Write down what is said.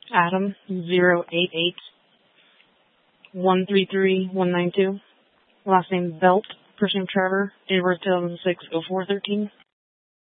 Adam 088-133-192. Last name Belt. First name Trevor. Date of birth 2006-04-13.